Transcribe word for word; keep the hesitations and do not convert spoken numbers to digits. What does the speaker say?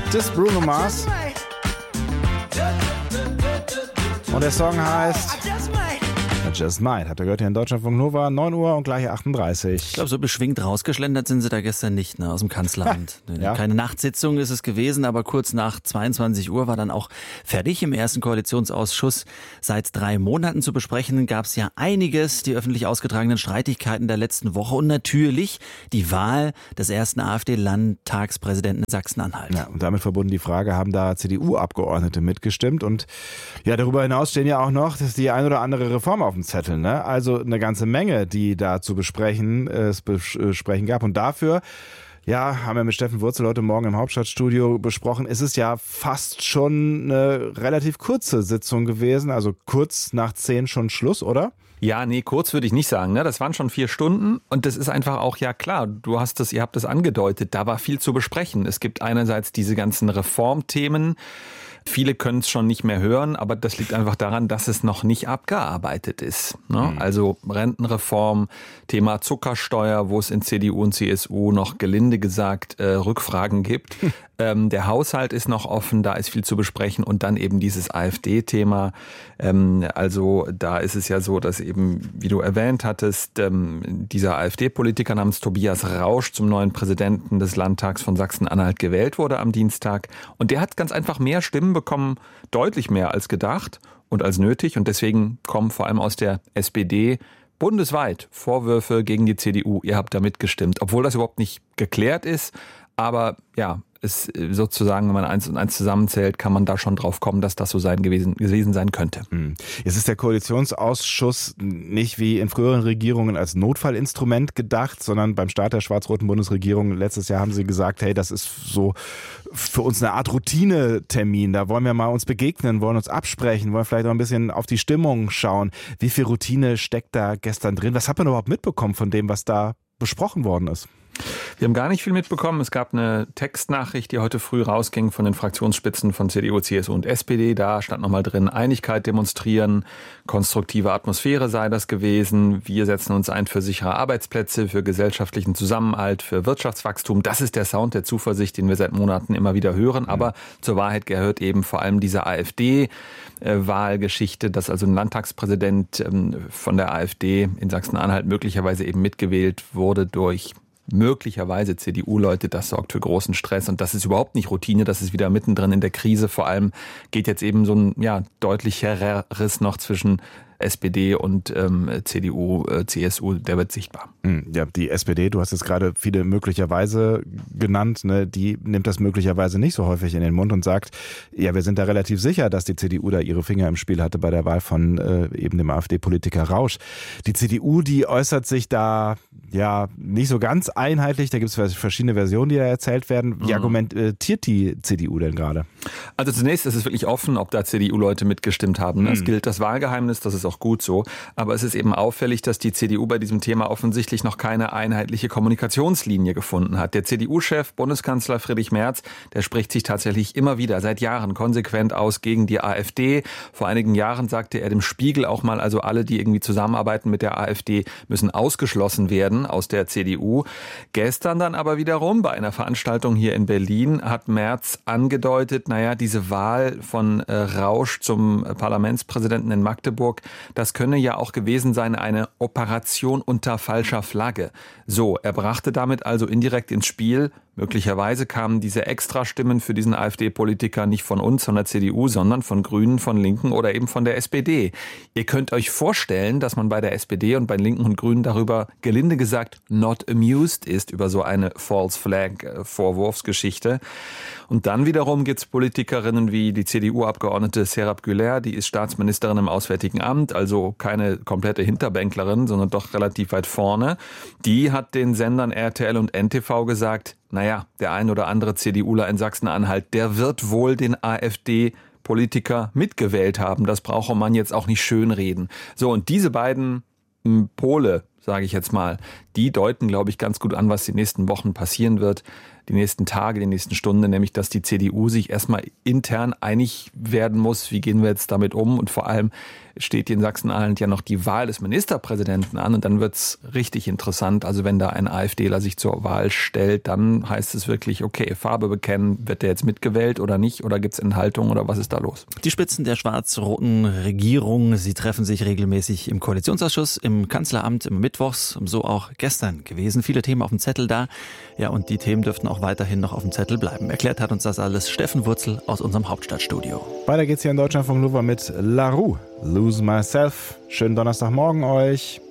Das ist Bruno Mars. Und der Song heißt I Just Might. Habt ihr gehört hier in Deutschlandfunk Nova, neun Uhr und gleich achtunddreißig. Ich glaube, so beschwingt rausgeschlendert sind sie da gestern nicht, ne, aus dem Kanzleramt. Ja. Keine Nachtsitzung ist es gewesen, aber kurz nach zweiundzwanzig Uhr war dann auch fertig im ersten Koalitionsausschuss. Seit drei Monaten zu besprechen gab es ja einiges, die öffentlich ausgetragenen Streitigkeiten der letzten Woche und natürlich die Wahl des ersten AfD-Landtagspräsidenten in Sachsen-Anhalt. Ja, und damit verbunden die Frage, haben da C D U-Abgeordnete mitgestimmt? Und ja, darüber hinaus stehen ja auch noch, dass die ein oder andere Reform auf dem Zettel, ne? Also eine ganze Menge, die da zu besprechen, äh, es besprechen gab. Und dafür, ja, haben wir mit Steffen Wurzel heute Morgen im Hauptstadtstudio besprochen, ist es ja fast schon eine relativ kurze Sitzung gewesen, also kurz nach zehn schon Schluss, oder? Ja, nee, kurz würde ich nicht sagen, ne? Das waren schon vier Stunden und das ist einfach auch, ja klar, du hast das, ihr habt das angedeutet, da war viel zu besprechen. Es gibt einerseits diese ganzen Reformthemen. Viele können es schon nicht mehr hören, aber das liegt einfach daran, dass es noch nicht abgearbeitet ist. Ne? Mhm. Also Rentenreform, Thema Zuckersteuer, wo es in C D U und C S U noch gelinde gesagt äh, Rückfragen gibt. ähm, der Haushalt ist noch offen, da ist viel zu besprechen und dann eben dieses AfD-Thema. Ähm, also da ist es ja so, dass eben, wie du erwähnt hattest, ähm, dieser AfD-Politiker namens Tobias Rausch zum neuen Präsidenten des Landtags von Sachsen-Anhalt gewählt wurde am Dienstag. Und der hat ganz einfach mehr Stimmen bekommen, deutlich mehr als gedacht und als nötig. Und deswegen kommen vor allem aus der S P D bundesweit Vorwürfe gegen die C D U. Ihr habt da mitgestimmt, obwohl das überhaupt nicht geklärt ist. Aber ja, es sozusagen, wenn man eins und eins zusammenzählt, kann man da schon drauf kommen, dass das so sein gewesen, gewesen sein könnte. Jetzt ist der Koalitionsausschuss nicht wie in früheren Regierungen als Notfallinstrument gedacht, sondern beim Start der schwarz-roten Bundesregierung letztes Jahr haben sie gesagt, hey, das ist so für uns eine Art Routine-Termin. Da wollen wir mal uns begegnen, wollen uns absprechen, wollen vielleicht auch ein bisschen auf die Stimmung schauen. Wie viel Routine steckt da gestern drin? Was hat man überhaupt mitbekommen von dem, was da besprochen worden ist? Wir haben gar nicht viel mitbekommen. Es gab eine Textnachricht, die heute früh rausging von den Fraktionsspitzen von C D U, C S U und S P D. Da stand nochmal drin, Einigkeit demonstrieren, konstruktive Atmosphäre sei das gewesen. Wir setzen uns ein für sichere Arbeitsplätze, für gesellschaftlichen Zusammenhalt, für Wirtschaftswachstum. Das ist der Sound der Zuversicht, den wir seit Monaten immer wieder hören. Aber zur Wahrheit gehört eben vor allem diese AfD-Wahlgeschichte, dass also ein Landtagspräsident von der AfD in Sachsen-Anhalt möglicherweise eben mitgewählt wurde durch möglicherweise C D U-Leute, das sorgt für großen Stress und das ist überhaupt nicht Routine, das ist wieder mittendrin in der Krise. Vor allem geht jetzt eben so ein ja, deutlicher Riss noch zwischen S P D und ähm, C D U, äh, C S U, der wird sichtbar. Ja, die S P D, du hast jetzt gerade viele möglicherweise genannt, ne, die nimmt das möglicherweise nicht so häufig in den Mund und sagt, ja, wir sind da relativ sicher, dass die C D U da ihre Finger im Spiel hatte bei der Wahl von äh, eben dem AfD-Politiker Rausch. Die C D U, die äußert sich da ja nicht so ganz einheitlich, da gibt es verschiedene Versionen, die da erzählt werden. Wie mhm. argumentiert die C D U denn gerade? Also zunächst ist es wirklich offen, ob da C D U-Leute mitgestimmt haben. Es mhm. gilt das Wahlgeheimnis, das ist auch gut so. Aber es ist eben auffällig, dass die C D U bei diesem Thema offensichtlich noch keine einheitliche Kommunikationslinie gefunden hat. Der C D U-Chef, Bundeskanzler Friedrich Merz, der spricht sich tatsächlich immer wieder seit Jahren konsequent aus gegen die AfD. Vor einigen Jahren sagte er dem Spiegel auch mal, also alle, die irgendwie zusammenarbeiten mit der AfD, müssen ausgeschlossen werden aus der C D U. Gestern dann aber wiederum bei einer Veranstaltung hier in Berlin hat Merz angedeutet, naja, diese Wahl von äh, Rausch zum Parlamentspräsidenten in Magdeburg, das könne ja auch gewesen sein, eine Operation unter falscher Flagge. So, er brachte damit also indirekt ins Spiel, möglicherweise kamen diese Extrastimmen für diesen AfD-Politiker nicht von uns, von der C D U, sondern von Grünen, von Linken oder eben von der S P D. Ihr könnt euch vorstellen, dass man bei der S P D und bei Linken und Grünen darüber gelinde gesagt not amused ist, über so eine False Flag-Vorwurfsgeschichte. Und dann wiederum gibt es Politikerinnen wie die C D U-Abgeordnete Serap Güler, die ist Staatsministerin im Auswärtigen Amt, also keine komplette Hinterbänklerin, sondern doch relativ weit vorne. Die hat den Sendern R T L und N T V gesagt, naja, der ein oder andere CDUler in Sachsen-Anhalt, der wird wohl den AfD-Politiker mitgewählt haben. Das brauche man jetzt auch nicht schönreden. So, und diese beiden Pole, sage ich jetzt mal, die deuten, glaube ich, ganz gut an, was die nächsten Wochen passieren wird. die nächsten Tage, die nächsten Stunden, nämlich dass die C D U sich erstmal intern einig werden muss, wie gehen wir jetzt damit um, und vor allem steht in Sachsen-Anhalt ja noch die Wahl des Ministerpräsidenten an, und dann wird's richtig interessant. Also wenn da ein AfDler sich zur Wahl stellt, dann heißt es wirklich, okay, Farbe bekennen, wird der jetzt mitgewählt oder nicht, oder gibt's Enthaltung oder was ist da los? Die Spitzen der schwarz-roten Regierung, sie treffen sich regelmäßig im Koalitionsausschuss, im Kanzleramt, im Mittwochs, so auch gestern gewesen. Viele Themen auf dem Zettel da. Ja, und die Themen dürften auch weiterhin noch auf dem Zettel bleiben. Erklärt hat uns das alles Steffen Wurzel aus unserem Hauptstadtstudio. Weiter geht's hier in Deutschlandfunk Nova mit La Roux, Lose Myself. Schönen Donnerstagmorgen euch.